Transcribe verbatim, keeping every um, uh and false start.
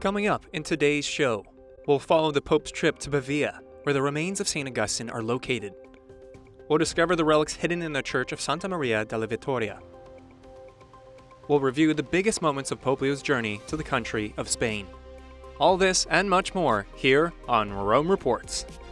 Coming up in today's show, we'll follow the Pope's trip to Pavia, where the remains of Saint Augustine are located. We'll discover the relics hidden in the Church of Santa Maria della Vittoria. We'll review the biggest moments of Pope Leo's journey to the country of Spain. All this and much more here on Rome Reports.